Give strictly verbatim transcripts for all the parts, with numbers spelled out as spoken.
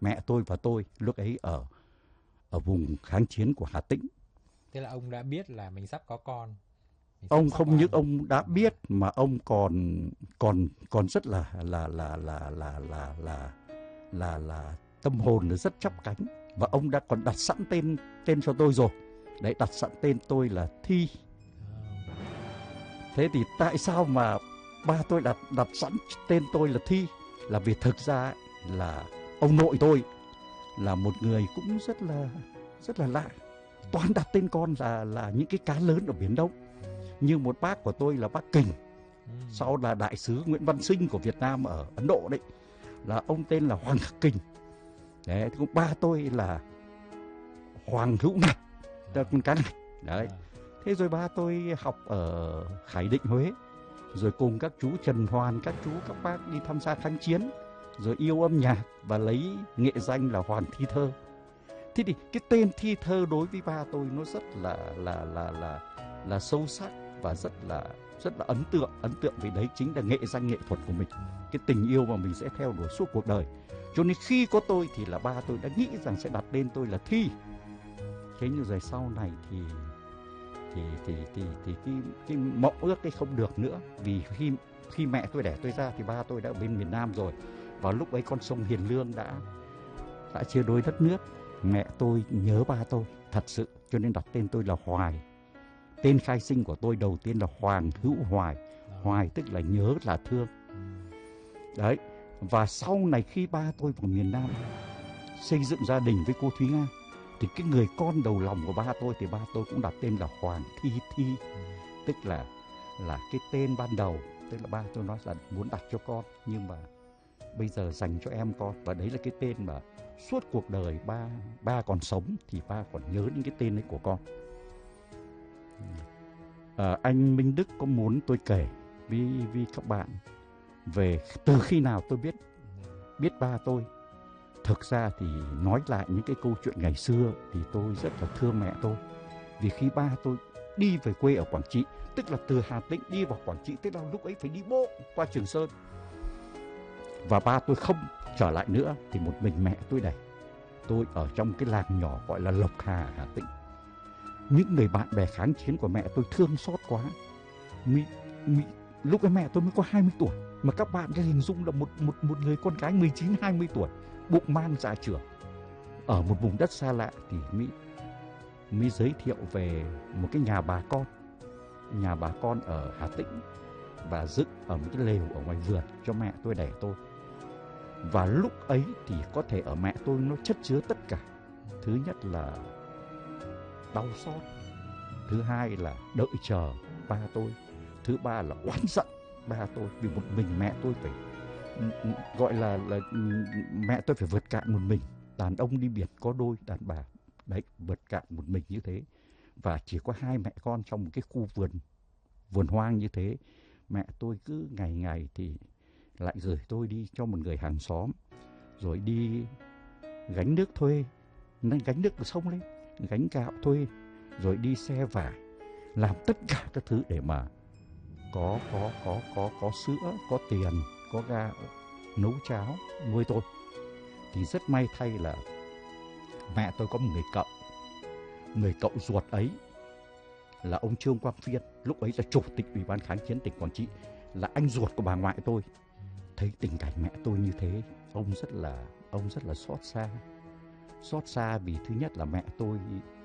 mẹ tôi và tôi lúc ấy ở ở vùng kháng chiến của Hà Tĩnh. Thế là ông đã biết là mình sắp có con. Mình sắp Ông có không con. những ông đã biết mà ông còn còn còn rất là là là là là là là là là tâm hồn nó rất chắp cánh, và ông đã còn đặt sẵn tên tên cho tôi rồi. Đấy, đặt sẵn tên tôi là Thi. Thế thì tại sao mà ba tôi đặt đặt sẵn tên tôi là Thi? Là vì thực ra ấy, là ông nội tôi là một người cũng rất là rất là lạ. Toàn đặt tên con là là những cái cá lớn ở Biển Đông. Như một bác của tôi là bác Kình, sau là đại sứ Nguyễn Văn Sinh của Việt Nam ở Ấn Độ đấy, là ông tên là Hoàng Khắc Kình. Đấy, thì ba tôi là Hoàng Hữu Ngạch, là con cá ngạch. Đấy. Thế rồi ba tôi học ở Khải Định, Huế, rồi cùng các chú Trần Hoàn, các chú các bác đi tham gia kháng chiến, rồi yêu âm nhạc và lấy nghệ danh là Hoàng Thi Thơ. Thế thì cái tên Thi Thơ đối với ba tôi nó rất là là là là là sâu sắc và rất là rất là ấn tượng, ấn tượng vì đấy chính là nghệ danh nghệ thuật của mình, cái tình yêu mà mình sẽ theo đuổi suốt cuộc đời. Cho nên khi có tôi thì là ba tôi đã nghĩ rằng sẽ đặt tên tôi là Thi. Thế nhưng rồi sau này thì thì thì thì thì cái cái mộng ước ấy không được nữa, vì khi khi mẹ tôi đẻ tôi ra thì ba tôi đã ở bên miền Nam rồi, và lúc ấy con sông Hiền Lương đã đã chia đôi đất nước. Mẹ tôi nhớ ba tôi thật sự, cho nên đặt tên tôi là Hoài. Tên khai sinh của tôi đầu tiên là Hoàng Hữu Hoài. Hoài tức là nhớ, là thương. Đấy. Và sau này khi ba tôi vào miền Nam xây dựng gia đình với cô Thúy Nga, thì cái người con đầu lòng của ba tôi thì ba tôi cũng đặt tên là Hoàng Thi Thi. Tức là là cái tên ban đầu, tức là ba tôi nói là muốn đặt cho con, nhưng mà bây giờ dành cho em con. Và đấy là cái tên mà suốt cuộc đời ba ba còn sống thì ba còn nhớ những cái tên ấy của con. À, anh Minh Đức có muốn tôi kể với, với các bạn về từ khi nào tôi biết biết ba tôi. Thực ra thì nói lại những cái câu chuyện ngày xưa thì tôi rất là thương mẹ tôi. Vì khi ba tôi đi về quê ở Quảng Trị, tức là từ Hà Tĩnh đi vào Quảng Trị, tức là lúc ấy phải đi bộ qua Trường Sơn, và ba tôi không trở lại nữa, thì một mình mẹ tôi đẻ tôi ở trong cái làng nhỏ gọi là Lộc Hà, Hà Tĩnh. Những người bạn bè kháng chiến của mẹ tôi thương xót quá. Mi, mi, lúc ấy mẹ tôi mới có hai mươi tuổi, mà các bạn có hình dung là một, một, một người con gái mười chín hai mươi tuổi, bụng mang dạ chửa, ở một vùng đất xa lạ, thì Mỹ Mỹ giới thiệu về một cái nhà bà con, nhà bà con ở Hà Tĩnh, và dựng ở một cái lều ở ngoài vườn cho mẹ tôi đẻ tôi. Và lúc ấy thì có thể ở mẹ tôi nó chất chứa tất cả. Thứ nhất là đau xót, thứ hai là đợi chờ ba tôi, thứ ba là oán giận ba tôi vì một mình mẹ tôi phải gọi là là mẹ tôi phải vượt cạn một mình. Đàn ông đi biệt có đôi, đàn bà đấy vượt cạn một mình như thế, và chỉ có hai mẹ con trong một cái khu vườn vườn hoang như thế. Mẹ tôi cứ ngày ngày thì lại gửi tôi đi cho một người hàng xóm, rồi đi gánh nước thuê, gánh nước từ sông lên, gánh gạo thuê, rồi đi xe vải, làm tất cả các thứ để mà có có có có có sữa, có tiền, có gạo, nấu cháo nuôi tôi. Thì rất may thay là mẹ tôi có một người cậu, người cậu ruột ấy là ông Trương Quang Phiên, lúc ấy là chủ tịch Ủy ban kháng chiến tỉnh Quảng Trị, là anh ruột của bà ngoại tôi. Thấy tình cảnh mẹ tôi như thế, ông rất là ông rất là xót xa. Xót xa vì thứ nhất là mẹ tôi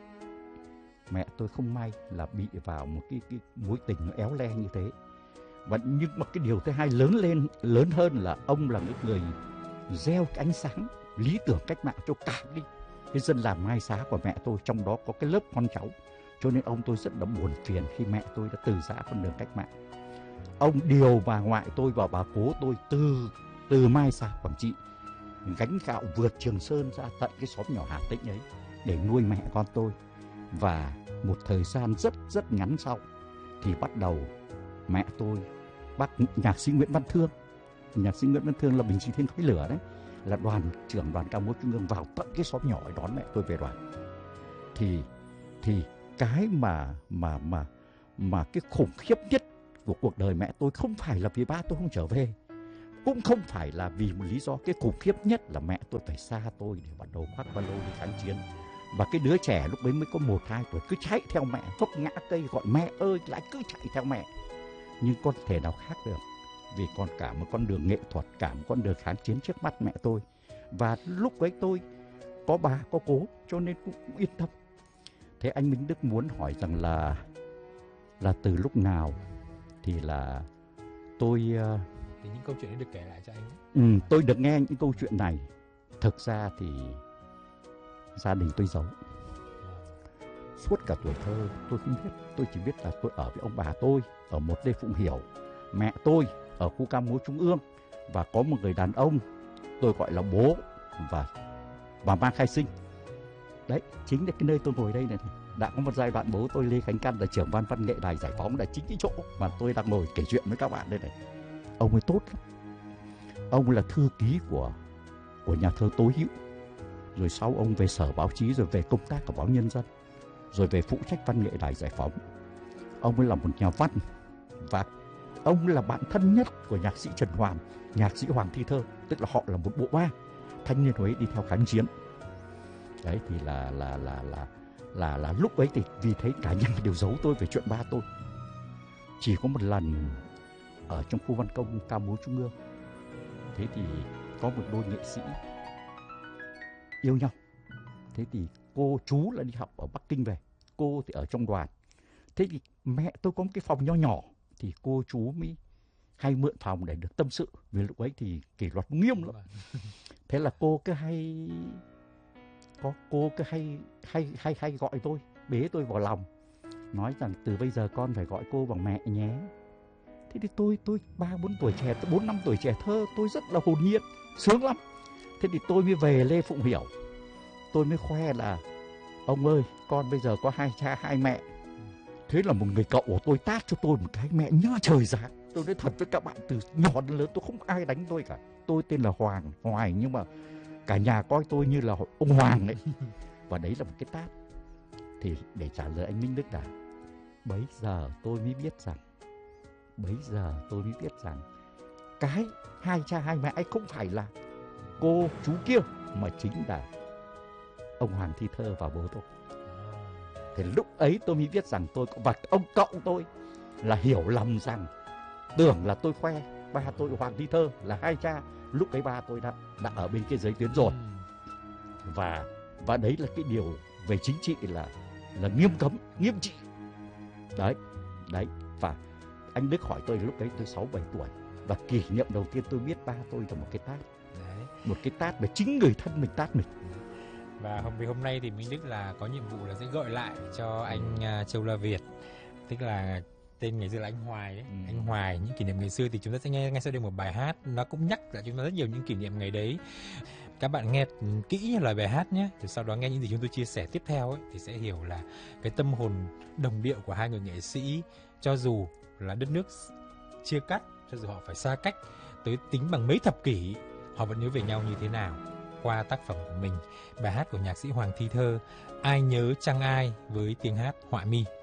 mẹ tôi không may là bị vào một cái, cái mối tình nó éo le như thế. Và nhưng mà cái điều thứ hai lớn lên lớn hơn là ông là một người gieo cái ánh sáng lý tưởng cách mạng cho cả đi cái dân làng Mai Xá của mẹ tôi, trong đó có cái lớp con cháu. Cho nên ông tôi rất là buồn phiền khi mẹ tôi đã từ giã con đường cách mạng. Ông điều bà ngoại tôi và bà cố tôi từ từ Mai Xá, Quảng Trị, gánh gạo vượt Trường Sơn ra tận cái xóm nhỏ Hà Tĩnh ấy để nuôi mẹ con tôi. Và một thời gian rất rất ngắn sau thì bắt đầu mẹ tôi, bác nhạc sĩ Nguyễn Văn Thương, nhạc sĩ Nguyễn Văn Thương là bình sĩ thiên khói lửa đấy, là đoàn trưởng đoàn ca múa trung ương vào tận cái xóm nhỏ để đón mẹ tôi về đoàn. Thì thì cái mà mà mà mà cái khủng khiếp nhất của cuộc đời mẹ tôi không phải là vì ba tôi không trở về. cũng không phải là vì một lý do cái khủng khiếp nhất là mẹ tôi phải xa tôi để bắt đầu khoác ba lô đi kháng chiến. Và cái đứa trẻ lúc ấy mới có một hai tuổi cứ chạy theo mẹ, vấp ngã cây gọi mẹ ơi, lại cứ chạy theo mẹ. Nhưng con thể nào khác được, vì còn cả một con đường nghệ thuật, cả một con đường kháng chiến trước mắt mẹ tôi. Và lúc ấy tôi có bà, có cố, cho nên cũng, cũng yên tâm. Thế anh Minh Đức muốn hỏi rằng là là từ lúc nào thì là tôi uh, thì những câu chuyện ấy được kể lại cho anh ấy. Ừ, tôi được nghe những câu chuyện này. Thực ra thì gia đình tôi giấu. Suốt cả tuổi thơ tôi không biết. Tôi chỉ biết là tôi ở với ông bà tôi ở một Lê Phụng Hiểu, mẹ tôi ở khu Ca Múa Trung ương, và có một người đàn ông tôi gọi là bố và và Mang Khai Sinh. Đấy, chính là cái nơi tôi ngồi đây này. Đã có một giai đoạn bố tôi Lê Khánh Căn là trưởng ban văn nghệ Đài Giải Phóng, là chính cái chỗ mà tôi đang ngồi kể chuyện với các bạn đây này. Ông ấy tốt lắm. Ông là thư ký của của nhà thơ Tố Hữu, rồi sau ông về sở báo chí, rồi về công tác ở báo Nhân dân, rồi về phụ trách văn nghệ Đài Giải Phóng. Ông ấy là một nhà văn, và ông là bạn thân nhất của nhạc sĩ Trần Hoàn, nhạc sĩ Hoàng Thi Thơ, tức là họ là một bộ ba thanh niên Huế đi theo kháng chiến. Đấy thì là là là là là là lúc ấy thì vì thế cả nhà đều giấu tôi về chuyện ba tôi. Chỉ có một lần ở trong khu văn công Ca Múa Trung ương, thế thì có một đôi nghệ sĩ yêu nhau. Thế thì cô chú là đi học ở Bắc Kinh về, cô thì ở trong đoàn. Thế thì mẹ tôi có một cái phòng nho nhỏ, thì cô chú mới hay mượn phòng để được tâm sự, vì lúc ấy thì kỷ luật nghiêm lắm. Thế là cô cứ hay có cô cứ hay hay hay hay gọi tôi, bế tôi vào lòng, nói rằng từ bây giờ con phải gọi cô bằng mẹ nhé. Thế thì tôi tôi ba bốn tuổi trẻ, bốn năm tuổi trẻ thơ, tôi rất là hồn nhiên, sướng lắm. Thế thì tôi mới về Lê Phụng Hiểu, tôi mới khoe là ông ơi, con bây giờ có hai cha hai mẹ. Thế là một người cậu của tôi tát cho tôi một cái mẹ nhớ trời giá. Tôi nói thật với các bạn, từ nhỏ đến lớn tôi không ai đánh tôi cả. Tôi tên là Hoàng Hoài, nhưng mà cả nhà coi tôi như là ông Hoàng ấy. Và đấy là một cái tát. Thì để trả lời anh Minh Đức là bấy giờ tôi mới biết rằng Bấy giờ tôi mới biết rằng cái hai cha hai mẹ ấy không phải là cô chú kia, mà chính là ông Hoàng Thi Thơ và bố tôi. Thì lúc ấy tôi mới biết rằng tôi, và ông cậu tôi là hiểu lầm rằng, tưởng là tôi khoe ba tôi Hoàng Thi Thơ là hai cha. Lúc ấy ba tôi đã, đã ở bên kia giới tuyến rồi. Và và đấy là cái điều về chính trị là là nghiêm cấm, nghiêm trị. Đấy, đấy. Và anh Đức hỏi tôi lúc ấy tôi sáu bảy tuổi, và kỷ niệm đầu tiên tôi biết ba tôi là một cái tát. Đấy. Một cái tát mà chính người thân mình tát mình. Và hôm, hôm nay thì Minh Đức là có nhiệm vụ là sẽ gợi lại cho anh uh, Châu La Việt, tức là tên ngày xưa là anh Hoài đấy. Ừ. Anh Hoài, những kỷ niệm ngày xưa thì chúng ta sẽ nghe ngay sau đây một bài hát, nó cũng nhắc lại chúng ta rất nhiều những kỷ niệm ngày đấy. Các bạn nghe kỹ lời bài hát nhé, rồi sau đó nghe những gì chúng tôi chia sẻ tiếp theo ấy, thì sẽ hiểu là cái tâm hồn đồng điệu của hai người nghệ sĩ, cho dù là đất nước chia cắt, cho dù họ phải xa cách tới tính bằng mấy thập kỷ, họ vẫn nhớ về nhau như thế nào qua tác phẩm của mình, bài hát của nhạc sĩ Hoàng Thi Thơ, Ai Nhớ Chăng Ai, với tiếng hát Họa Mi.